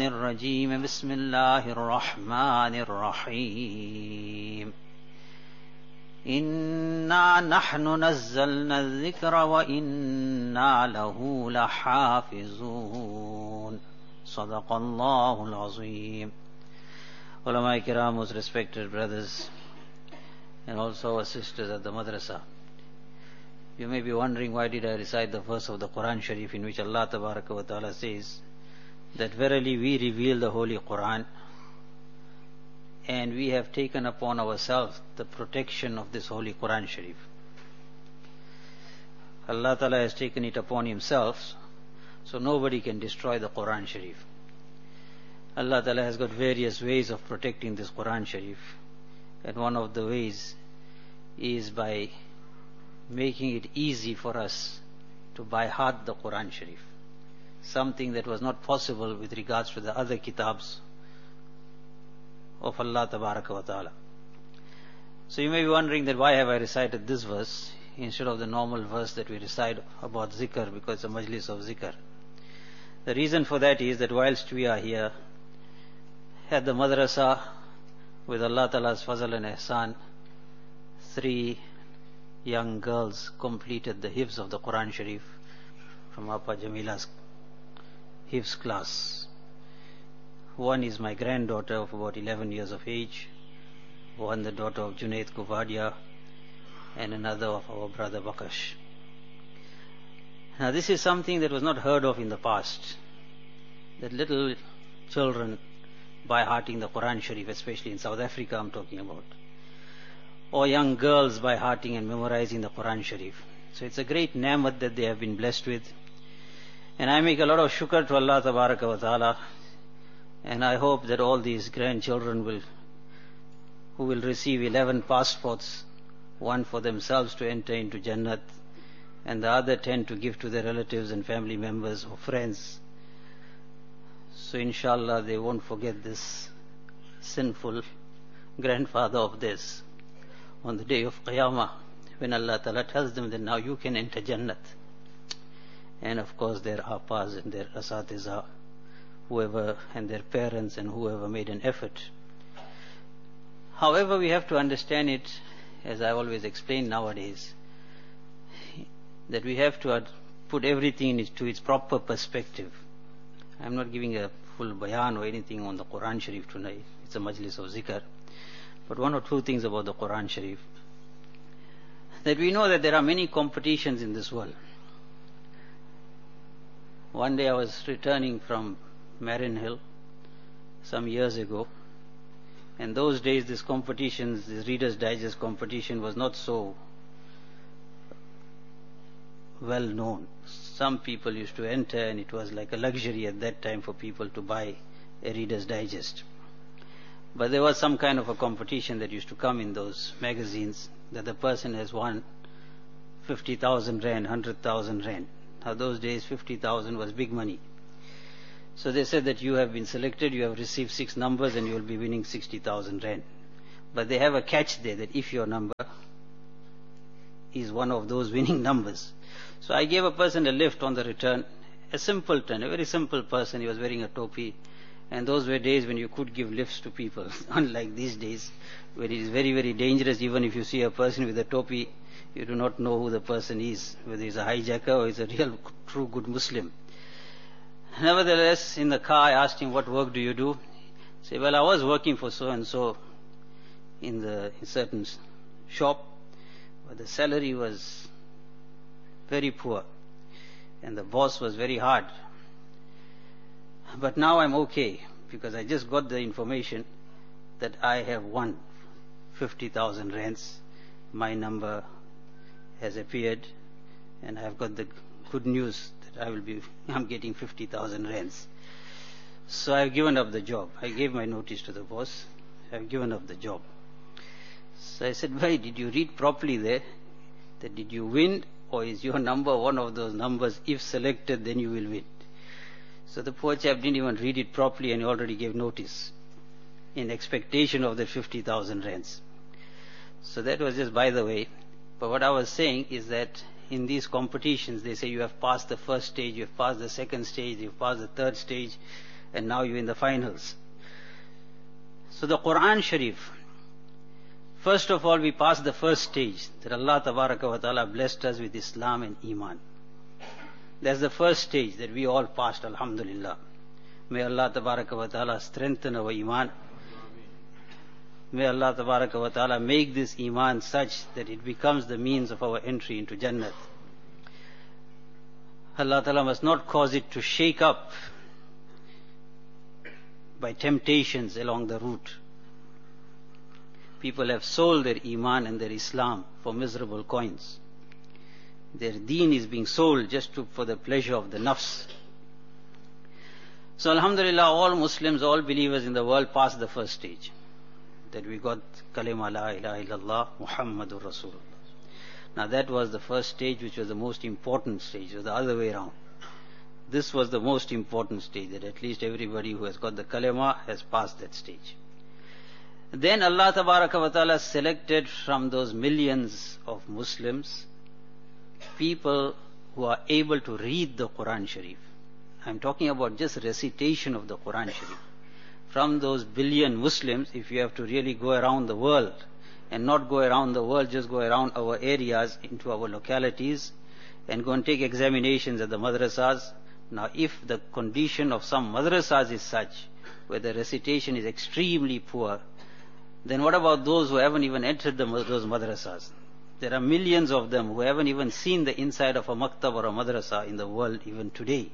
الرجيم بسم الله الرحمن الرحيم إنا نحن نزلنا الذكر وإنا له لحافظون صدق الله العظيم. Ulama Kiram, most respected brothers and also our sisters at the madrasa, you may be wondering, why did I recite the verse of the Quran Sharif in which Allah Tabaraka wa Ta'ala says that verily we reveal the Holy Quran and we have taken upon ourselves the protection of this Holy Quran Sharif. Allah Ta'ala has taken it upon Himself, so nobody can destroy the Quran Sharif. Allah Ta'ala has got various ways of protecting this Quran Sharif, and one of the ways is by making it easy for us to by heart the Quran Sharif, something that was not possible with regards to the other kitabs of Allah Tabaraka wa Ta'ala. So you may be wondering that why have I recited this verse instead of the normal verse that we recite about zikr, because it's a majlis of zikr. The reason for that is that whilst we are here at the madrasa, with Allah Ta'ala's fazal and ihsan, 3 young girls completed the hifz of the Quran Sharif from Appa Jamila's hifz class. One is my granddaughter of about 11 years of age, one the daughter of Junaid Kuvadia, and another of our brother Bakash. Now this is something that was not heard of in the past, that little children by hearting the Quran Sharif, especially in South Africa I'm talking about, or young girls by hearting and memorizing the Quran Sharif. So it's a great ni'mat that they have been blessed with, and I make a lot of shukr to Allah Tabaraka wa Ta'ala, and I hope that all these grandchildren who will receive 11 passports, one for themselves to enter into Jannat and the other 10 to give to their relatives and family members or friends. So inshallah they won't forget this sinful grandfather of theirs on the day of Qiyamah, when Allah Ta'ala tells them that now you can enter Jannat. And of course their appas and their asatiza, whoever, and their parents and whoever made an effort. However, we have to understand it, as I always explain nowadays, that we have to put everything into its proper perspective. I'm not giving a full bayan or anything on the Quran Sharif tonight. It's a majlis of zikr. But one or two things about the Quran Sharif. That we know that there are many competitions in this world. One day I was returning from Marin Hill some years ago, and those days this competition, this Reader's Digest competition, was not so well known. Some people used to enter, and it was like a luxury at that time for people to buy a Reader's Digest. But there was some kind of a competition that used to come in those magazines, that the person has won 50,000 rand, 100,000 rand. Now those days 50,000 was big money. So they said that you have been selected, you have received 6 numbers and you will be winning 60,000 rand. But they have a catch there, that if your number is one of those winning numbers. So I gave a person a lift on the return, a simpleton, a very simple person. He was wearing a topi, and those were days when you could give lifts to people, unlike these days where it is very, very dangerous. Even if you see a person with a topi, you do not know who the person is, whether he's a hijacker or he's a real true good Muslim. Nevertheless, in the car I asked him, what work do you do? He said, well, I was working for so and so in a certain shop, but the salary was very poor and the boss was very hard. But now I'm okay, because I just got the information that I have won 50,000 rands. My number has appeared, and I've got the good news that I'm getting 50,000 rands. So I've given up the job. I gave my notice to the boss. I've given up the job. So I said, why, did you read properly there? That did you win, or is your number one of those numbers, if selected then you will win? So the poor chap didn't even read it properly, and he already gave notice in expectation of the 50,000 rands. So that was just by the way. But what I was saying is that in these competitions, they say you have passed the first stage, you have passed the second stage, you have passed the third stage, and now you're in the finals. So the Quran Sharif, first of all we passed the first stage, that Allah Tabaraka wa Ta'ala blessed us with Islam and Iman. That's the first stage that we all passed, alhamdulillah. May Allah Tabaraka wa Ta'ala strengthen our Iman. May Allah Tabaraka wa Ta'ala make this Iman such that it becomes the means of our entry into Jannat. Allah Ta'ala must not cause it to shake up by temptations along the route. People have sold their Iman and their Islam for miserable coins. Their deen is being sold just for the pleasure of the nafs. So alhamdulillah, all Muslims, all believers in the world passed the first stage. That we got kalima la ilaha illallah Muhammadur Rasulullah. Now that was the first stage, which was the most important stage. It was the other way around. This was the most important stage, that at least everybody who has got the kalima has passed that stage. Then Allah Tabaraka wa Ta'ala selected from those millions of Muslims people who are able to read the Quran Sharif. I'm talking about just recitation of the Quran Sharif. From those billion Muslims, if you have to really go around the world, and not go around the world, just go around our areas, into our localities, and go and take examinations at the madrasas. Now if the condition of some madrasas is such, where the recitation is extremely poor, then what about those who haven't even entered those madrasas? There are millions of them who haven't even seen the inside of a maktab or a madrasa in the world even today.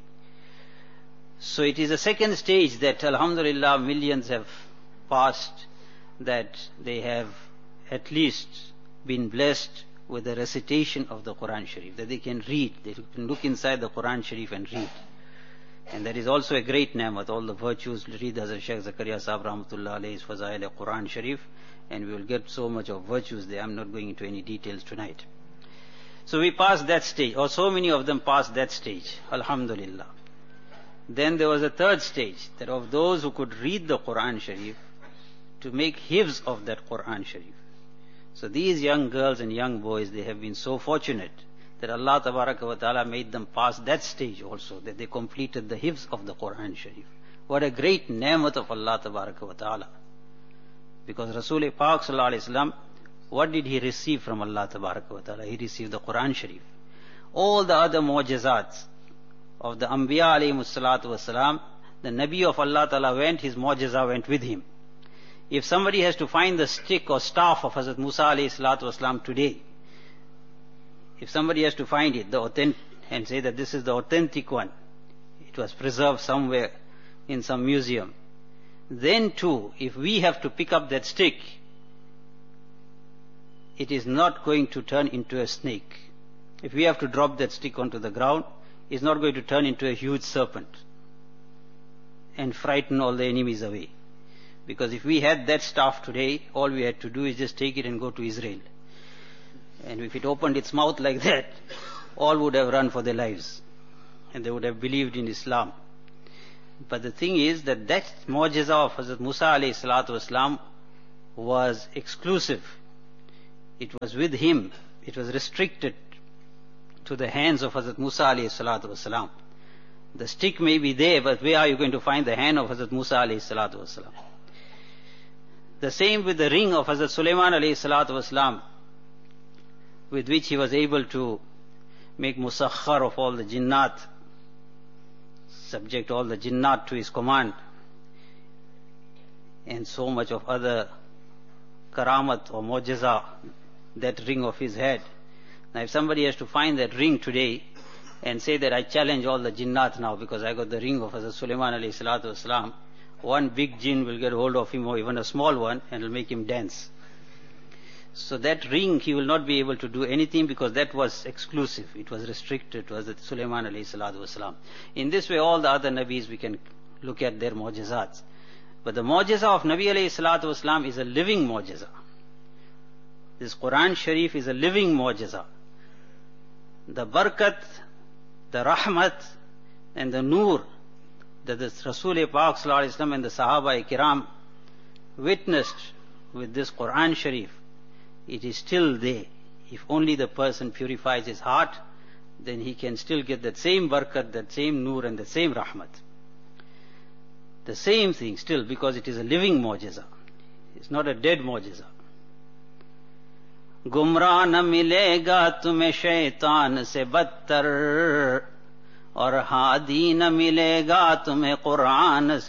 So it is a second stage that alhamdulillah millions have passed, that they have at least been blessed with the recitation of the Quran Sharif, that they can read, they can look inside the Quran Sharif and read. And that is also a great ni'mat, all the virtues. Read Hazrat Shaykh Zakaria Sahib Rahmatullah Alayhi's Fazail Quran Sharif, and we will get so much of virtues there. I'm not going into any details tonight. So we passed that stage, or so many of them passed that stage, alhamdulillah. Then there was a third stage, that of those who could read the Quran Sharif, to make hifz of that Quran Sharif. So these young girls and young boys, they have been so fortunate that Allah Tabaraka wa Ta'ala made them pass that stage also, that they completed the hifz of the Quran Sharif. What a great ni'mat of Allah Tabaraka wa Ta'ala. Because Rasul Pak Sallallahu Alaihi Wasallam, what did he receive from Allah Tabaraka wa Ta'ala? He received the Quran Sharif. All the other mu'jizats of the Anbiya alayhi salatu wasalam, the Nabi of Allah Ta'ala went, his mu'jiza went with him. If somebody has to find the stick or staff of Hazrat Musa alayhi salatu wasalam today, if somebody has to find it, and say that this is the authentic one, it was preserved somewhere in some museum, then too, if we have to pick up that stick, it is not going to turn into a snake. If we have to drop that stick onto the ground, it's not going to turn into a huge serpent and frighten all the enemies away. Because if we had that staff today, all we had to do is just take it and go to Israel. And if it opened its mouth like that, all would have run for their lives. And they would have believed in Islam. But the thing is that mu'jiza of Hazrat Musa alayhi salatu wasalam was exclusive. It was with him. It was restricted to the hands of Hazrat Musa alayhi salatu wasalam. The stick may be there, but where are you going to find the hand of Hazrat Musa alayhi salatu wasalam? The same with the ring of Hazrat Sulaiman alayhi salatu wasalam, with which he was able to make musakhar of all the jinnat, subject all the jinnat to his command, and so much of other karamat or mu'jiza, that ring of his head. Now if somebody has to find that ring today and say that I challenge all the jinnat now because I got the ring of Hazrat Sulaiman alayhi salatu wasalam, one big jinn will get hold of him, or even a small one, and will make him dance. So that ring, he will not be able to do anything, because that was exclusive. It was restricted to Hazrat Sulaiman alayhi salatu wasalam. In this way, all the other Nabis, we can look at their mu'jizats. But the mu'jiza of Nabi alayhi salatu wasalam is a living mu'jiza. This Quran Sharif is a living mu'jiza. The barakat, the rahmat, and the noor that the Rasul Pak Sallallahu Alaihi Wasallam and the Sahaba Kiram witnessed with this Quran Sharif, it is still there. If only the person purifies his heart, then he can still get that same barakat, that same noor, and that same rahmat. The same thing still, because it is a living mu'jiza. It's not a dead mu'jiza. गुमराह न मिलेगा तुम्हें शैतान से बदतर और हादी न मिलेगा तुम्हें कुरान से